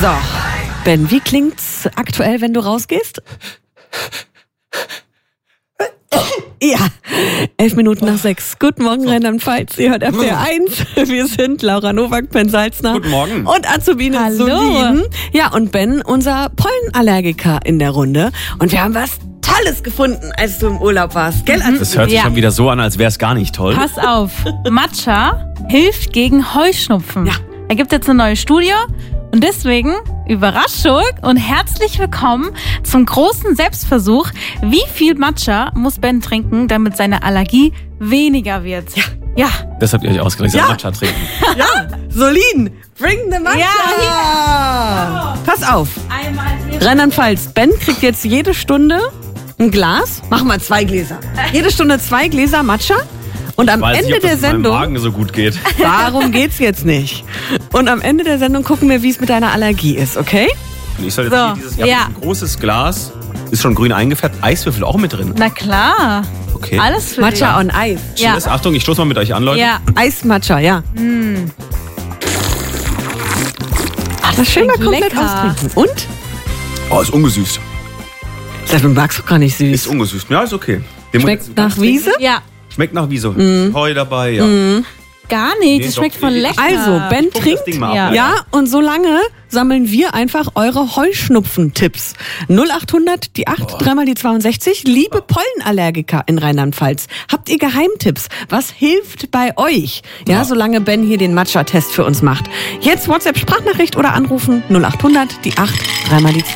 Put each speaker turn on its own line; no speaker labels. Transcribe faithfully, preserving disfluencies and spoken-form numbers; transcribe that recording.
So, Ben, wie klingt's aktuell, wenn du rausgehst? Ja, elf Minuten nach sechs. Guten Morgen, Rheinland-Pfalz. Ihr hört F D R eins. Wir sind Laura Nowak, Ben Salzner.
Guten Morgen.
Und Azubine
Hallo.
Solin. Ja, und Ben, unser Pollenallergiker in der Runde. Und wir haben was Tolles gefunden, als du im Urlaub warst. Gell, Azubine?
Das hört sich
Ja.
schon wieder so an, als wäre es gar nicht toll.
Pass auf, Matcha hilft gegen Heuschnupfen.
Ja.
Da gibt es jetzt eine neue Studie und deswegen Überraschung und herzlich willkommen zum großen Selbstversuch. Wie viel Matcha muss Ben trinken, damit seine Allergie weniger wird? Ja. Ja.
Das habt ihr euch ausgerechnet,
Ja.
Matcha trinken.
Ja, Solin, bring the Matcha.
Ja,
Pass auf,
Einmal hier.
Rheinland-Pfalz. Ben kriegt jetzt jede Stunde ein Glas. Machen wir zwei Gläser. Jede Stunde zwei Gläser Matcha. Und am
Weiß
Ende
nicht, ob
der
das mit meinem
Sendung,
Magen so gut geht.
darum geht's jetzt nicht. Und am Ende der Sendung gucken wir, wie es mit deiner Allergie ist, okay?
Und ich soll jetzt
So,
hier dieses, ich hab
ja.
jetzt ein großes Glas, ist schon grün eingefärbt, Eiswürfel auch mit drin.
Na klar.
Okay.
Alles für
Matcha
dich.
on Eis.
Ja.
Cheers. Achtung, ich stoße mal mit euch an, Leute.
Ja.
Eis-Matcha, ja. Ach, das schön mal
klingt
komplett
lecker.
austrinken. Und?
Oh, ist ungesüßt.
Sag, du magst doch gar nicht süß.
Ist ungesüßt. Ja, ist okay. Den muss ich
Schmeckt
jetzt
nach
ganz trinken.
Wiese?
Ja.
Schmeckt nach Wiese.
Mhm.
Heu dabei, ja.
Gar nicht.
Nee,
Das schmeckt
doch.
voll lecker.
Also, Ben
Pump das
trinkt.
Ding mal
Ja.
ab.
Ja, und solange sammeln wir einfach eure Heuschnupfen-Tipps. null achthundert, die acht, dreimal die zweiundsechzig. Liebe Pollenallergiker in Rheinland-Pfalz, habt ihr Geheimtipps? Was hilft bei euch? Ja,
Ja.
solange Ben hier den Matcha-Test für uns macht. Jetzt WhatsApp-Sprachnachricht oder anrufen null achthundert, die acht, dreimal die zwei.